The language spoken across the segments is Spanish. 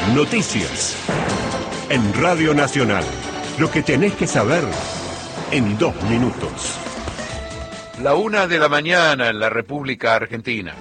Noticias. En Radio Nacional. Lo que tenés que saber en 2 minutos. 1:00 a.m. en la República Argentina.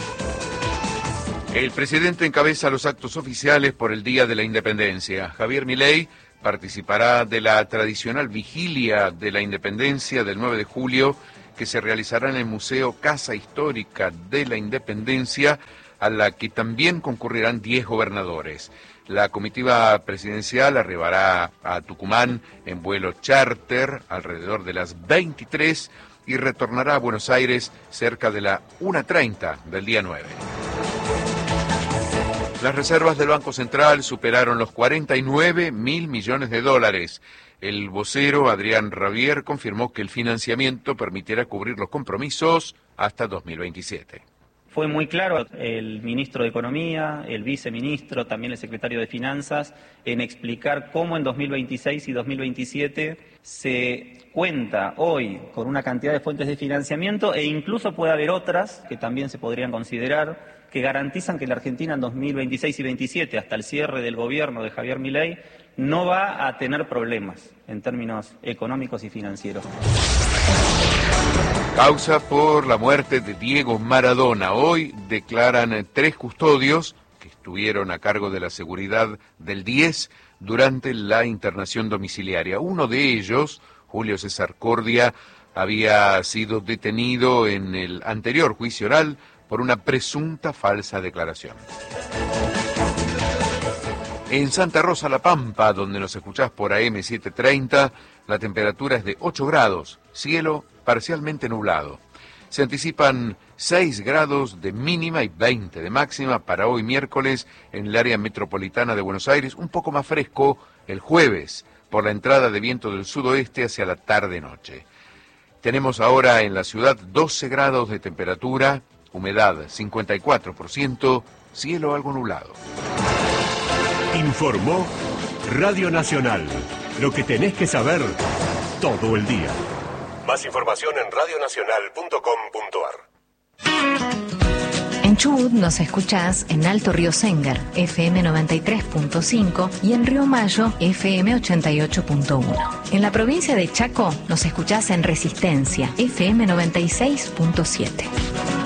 El presidente encabeza los actos oficiales por el Día de la Independencia. Javier Milei participará de la tradicional vigilia de la Independencia del 9 de julio, que se realizará en el Museo Casa Histórica de la Independencia, a la que también concurrirán 10 gobernadores. La comitiva presidencial arribará a Tucumán en vuelo charter alrededor de las 23 y retornará a Buenos Aires cerca de la 1:30 del día 9. Las reservas del Banco Central superaron los 49.000 millones de dólares. El vocero Adrián Rabier confirmó que el financiamiento permitirá cubrir los compromisos hasta 2027. Fue muy claro el ministro de Economía, el viceministro, también el secretario de Finanzas, en explicar cómo en 2026 y 2027 se cuenta hoy con una cantidad de fuentes de financiamiento e incluso puede haber otras que también se podrían considerar, que garantizan que la Argentina en 2026 y 2027, hasta el cierre del gobierno de Javier Milei, no va a tener problemas en términos económicos y financieros. Causa por la muerte de Diego Maradona. Hoy declaran 3 custodios que estuvieron a cargo de la seguridad del 10 durante la internación domiciliaria. Uno de ellos, Julio César Cordia, había sido detenido en el anterior juicio oral por una presunta falsa declaración. En Santa Rosa La Pampa, donde nos escuchás por AM 730, la temperatura es de 8 grados, cielo parcialmente nublado. Se anticipan 6 grados de mínima y 20 de máxima para hoy miércoles en el área metropolitana de Buenos Aires, un poco más fresco el jueves por la entrada de viento del sudoeste hacia la tarde-noche. Tenemos ahora en la ciudad 12 grados de temperatura, humedad 54%, cielo algo nublado. Informó Radio Nacional. Lo que tenés que saber todo el día. Más información en radionacional.com.ar. En Chubut nos escuchás en Alto Río Sénger, FM 93.5 y en Río Mayo, FM 88.1. En la provincia de Chaco nos escuchás en Resistencia, FM 96.7.